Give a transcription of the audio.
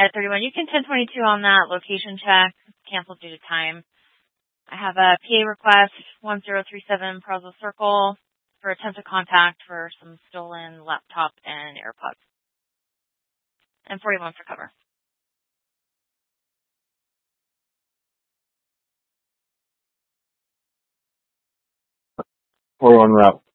at 31. You can 1022 on that location check. Canceled due to time. I have a PA request, 1037 Prosel Circle, for attempted contact for some stolen laptop and AirPods. And 41 for cover. 41 route.